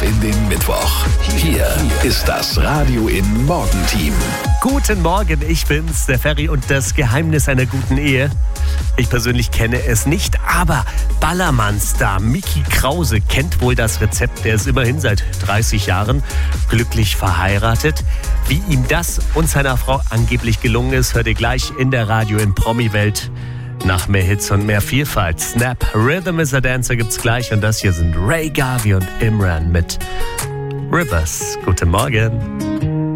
in den Mittwoch. Hier ist das Radio in Morgenteam. Guten Morgen, ich bin's, der Ferry, und das Geheimnis einer guten Ehe. Ich persönlich kenne es nicht, aber Ballermann-Star Mickey Krause kennt wohl das Rezept. Der ist immerhin seit 30 Jahren glücklich verheiratet. Wie ihm das und seiner Frau angeblich gelungen ist, hört ihr gleich in der Radio in Promi-Welt. Nach mehr Hits und mehr Vielfalt. Snap, Rhythm is a Dancer gibt's gleich, und das hier sind Ray Garvey und Imran mit Rivers. Guten Morgen.